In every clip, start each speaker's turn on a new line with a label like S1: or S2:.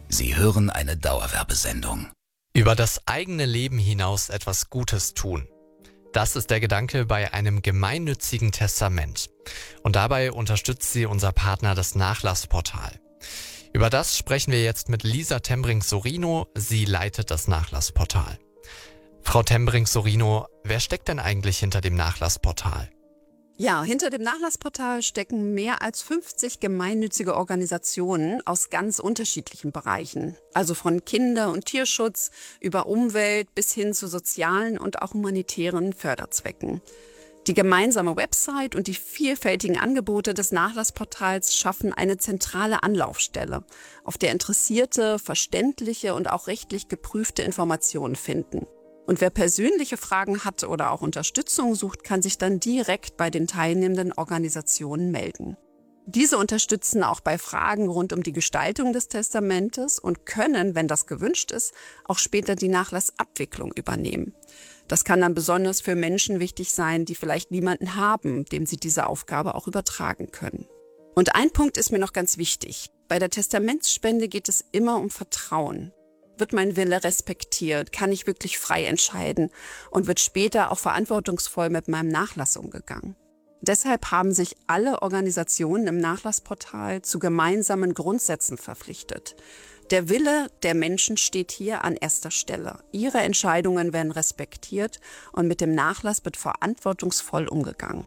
S1: Sie hören eine Dauerwerbesendung.
S2: Über das eigene Leben hinaus etwas Gutes tun. Das ist der Gedanke bei einem gemeinnützigen Testament. Und dabei unterstützt sie unser Partner, das Nachlassportal. Über das sprechen wir jetzt mit Lisa Tembring-Sorino. Sie leitet das Nachlassportal. Frau Tembring-Sorino, wer steckt denn eigentlich hinter dem Nachlassportal?
S3: Ja, hinter dem Nachlassportal stecken mehr als 50 gemeinnützige Organisationen aus ganz unterschiedlichen Bereichen. Also von Kinder- und Tierschutz über Umwelt bis hin zu sozialen und auch humanitären Förderzwecken. Die gemeinsame Website und die vielfältigen Angebote des Nachlassportals schaffen eine zentrale Anlaufstelle, auf der Interessierte verständliche und auch rechtlich geprüfte Informationen finden. Und wer persönliche Fragen hat oder auch Unterstützung sucht, kann sich dann direkt bei den teilnehmenden Organisationen melden. Diese unterstützen auch bei Fragen rund um die Gestaltung des Testamentes und können, wenn das gewünscht ist, auch später die Nachlassabwicklung übernehmen. Das kann dann besonders für Menschen wichtig sein, die vielleicht niemanden haben, dem sie diese Aufgabe auch übertragen können. Und ein Punkt ist mir noch ganz wichtig. Bei der Testamentsspende geht es immer um Vertrauen. Wird mein Wille respektiert? Kann ich wirklich frei entscheiden? Und wird später auch verantwortungsvoll mit meinem Nachlass umgegangen? Deshalb haben sich alle Organisationen im Nachlassportal zu gemeinsamen Grundsätzen verpflichtet. Der Wille der Menschen steht hier an erster Stelle. Ihre Entscheidungen werden respektiert und mit dem Nachlass wird verantwortungsvoll umgegangen.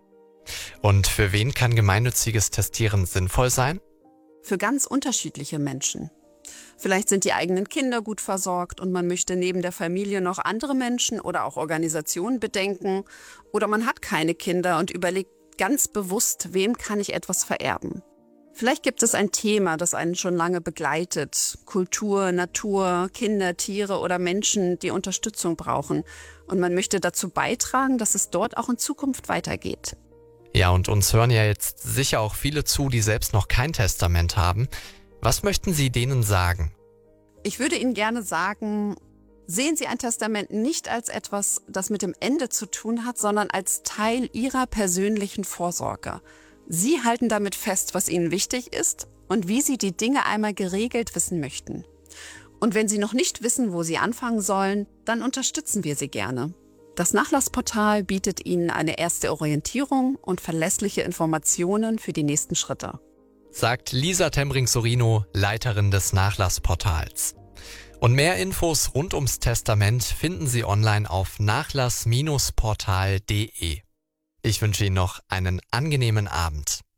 S2: Und für wen kann gemeinnütziges Testieren sinnvoll sein?
S3: Für ganz unterschiedliche Menschen. Vielleicht sind die eigenen Kinder gut versorgt und man möchte neben der Familie noch andere Menschen oder auch Organisationen bedenken. Oder man hat keine Kinder und überlegt ganz bewusst, wem kann ich etwas vererben. Vielleicht gibt es ein Thema, das einen schon lange begleitet. Kultur, Natur, Kinder, Tiere oder Menschen, die Unterstützung brauchen. Und man möchte dazu beitragen, dass es dort auch in Zukunft weitergeht.
S2: Ja, und uns hören ja jetzt sicher auch viele zu, die selbst noch kein Testament haben. Was möchten Sie denen sagen?
S3: Ich würde Ihnen gerne sagen, sehen Sie ein Testament nicht als etwas, das mit dem Ende zu tun hat, sondern als Teil Ihrer persönlichen Vorsorge. Sie halten damit fest, was Ihnen wichtig ist und wie Sie die Dinge einmal geregelt wissen möchten. Und wenn Sie noch nicht wissen, wo Sie anfangen sollen, dann unterstützen wir Sie gerne. Das Nachlassportal bietet Ihnen eine erste Orientierung und verlässliche Informationen für die nächsten Schritte.
S2: Sagt Lisa Tembring-Sorino, Leiterin des Nachlassportals. Und mehr Infos rund ums Testament finden Sie online auf nachlass-portal.de. Ich wünsche Ihnen noch einen angenehmen Abend.